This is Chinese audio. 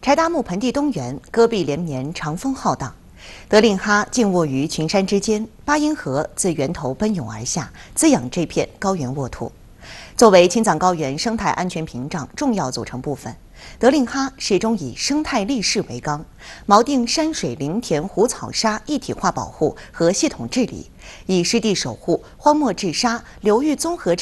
柴达木盆地东缘，戈壁连绵，长风浩荡。德令哈静卧于群山之间，巴音河自源头奔涌而下，滋养这片高原沃土。作为青藏高原生态安全屏障重要组成部分，德令哈始终以生态立世为纲，锚定山水林田湖草沙一体化保护和系统治理，以湿地守护、荒漠治沙、流域综合治